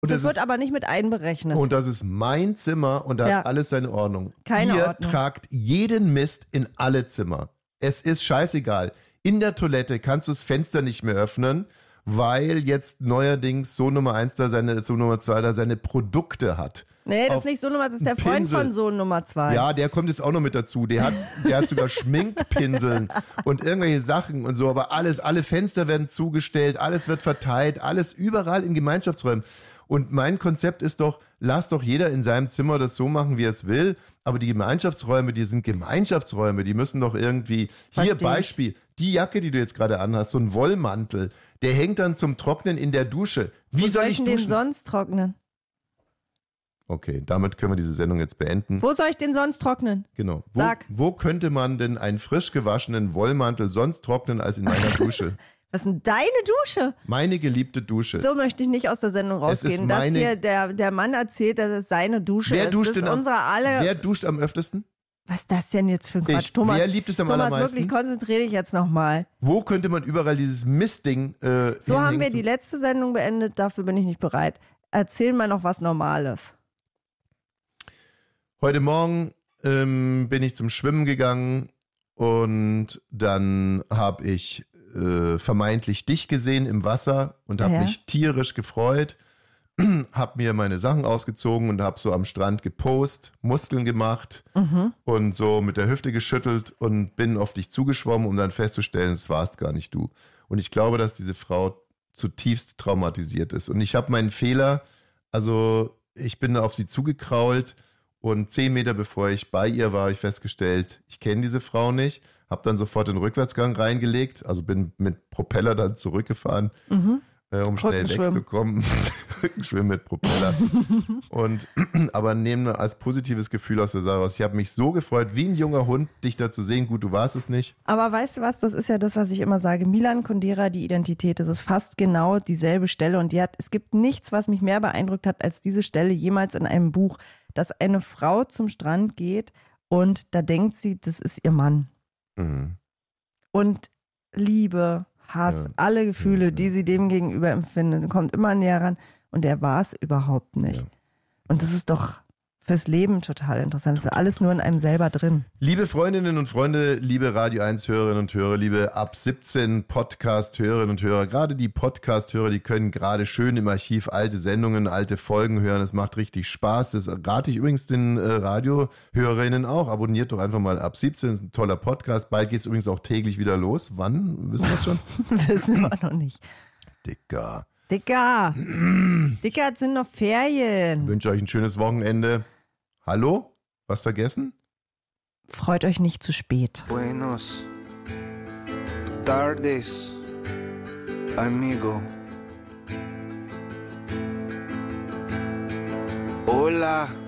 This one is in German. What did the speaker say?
Das wird aber nicht mit einberechnet. Und das ist mein Zimmer und da hat alles seine Ordnung. Keine Ihr Ordnung. tragt jeden Mist in alle Zimmer. Es ist scheißegal. In der Toilette kannst du das Fenster nicht mehr öffnen, weil jetzt neuerdings Sohn Nummer 1 da Sohn Nummer 2 da seine Produkte hat. Nee, das ist nicht Sohn Nummer, das ist der Freund von Sohn Nummer 2. Ja, der kommt jetzt auch noch mit dazu. Der hat sogar Schminkpinseln und irgendwelche Sachen und so, aber alle Fenster werden zugestellt, alles wird verteilt, alles überall in Gemeinschaftsräumen. Und mein Konzept ist doch, lass doch jeder in seinem Zimmer das so machen, wie er es will, aber die Gemeinschaftsräume, die sind Gemeinschaftsräume, die müssen doch irgendwie, hier Beispiel, die Jacke, die du jetzt gerade anhast, so ein Wollmantel, der hängt dann zum Trocknen in der Dusche. Wie soll ich den sonst trocknen? Okay, damit können wir diese Sendung jetzt beenden. Wo soll ich den sonst trocknen? Genau. Sag. Wo könnte man denn einen frisch gewaschenen Wollmantel sonst trocknen als in meiner Dusche? Was ist denn deine Dusche? Meine geliebte Dusche. So möchte ich nicht aus der Sendung rausgehen. Dass hier der Mann erzählt, dass es seine Dusche ist. Wer duscht am öftesten? Was ist das denn jetzt für ein Quatsch? Thomas, wer liebt es am allermeisten? Wirklich, konzentriere dich jetzt nochmal. Wo könnte man überall dieses Mistding So haben wir die letzte Sendung beendet, dafür bin ich nicht bereit. Erzähl mal noch was Normales. Heute Morgen bin ich zum Schwimmen gegangen und dann habe ich vermeintlich dich gesehen im Wasser und habe mich tierisch gefreut, habe mir meine Sachen ausgezogen und habe so am Strand gepost, Muskeln gemacht und so mit der Hüfte geschüttelt und bin auf dich zugeschwommen, um dann festzustellen, es warst gar nicht du. Und ich glaube, dass diese Frau zutiefst traumatisiert ist. Und ich habe meinen Fehler, also ich bin auf sie zugekrault und 10 Meter bevor ich bei ihr war, habe ich festgestellt, ich kenne diese Frau nicht. Habe dann sofort den Rückwärtsgang reingelegt, also bin mit Propeller dann zurückgefahren, um schnell wegzukommen. Rückenschwimmen mit Propeller. Aber nehme als positives Gefühl aus der Sache raus. Ich habe mich so gefreut, wie ein junger Hund, dich da zu sehen. Gut, du warst es nicht. Aber weißt du was, das ist ja das, was ich immer sage. Milan Kundera, die Identität, das ist fast genau dieselbe Stelle. Und es gibt nichts, was mich mehr beeindruckt hat, als diese Stelle jemals in einem Buch, dass eine Frau zum Strand geht und da denkt sie, das ist ihr Mann. Und Liebe, Hass, alle Gefühle, die sie dem gegenüber empfindet, kommt immer näher ran. Und er war es überhaupt nicht. Ja. Und das ist doch fürs Leben total interessant. Das ist alles nur in einem selber drin. Liebe Freundinnen und Freunde, liebe Radio 1 Hörerinnen und Hörer, liebe ab 17 Podcast-Hörerinnen und Hörer, gerade die Podcast-Hörer, die können gerade schön im Archiv alte Sendungen, alte Folgen hören. Es macht richtig Spaß. Das rate ich übrigens den Radiohörerinnen auch. Abonniert doch einfach mal ab 17. Das ist ein toller Podcast. Bald geht es übrigens auch täglich wieder los. Wann? Wissen wir es schon? Wissen wir noch nicht. Dicker, es sind noch Ferien. Ich wünsche euch ein schönes Wochenende. Hallo? Was vergessen? Freut euch nicht zu spät. Buenos tardes, amigo. Hola,